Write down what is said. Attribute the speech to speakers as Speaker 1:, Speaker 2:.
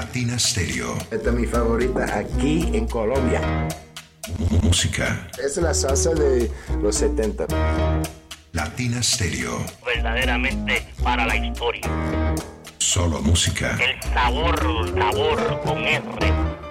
Speaker 1: Latina Stereo.
Speaker 2: Esta es mi favorita aquí en Colombia.
Speaker 1: Música.
Speaker 2: Es la salsa de los 70.
Speaker 1: Latina Stereo.
Speaker 3: Verdaderamente para la historia.
Speaker 1: Solo música.
Speaker 3: El sabor con R.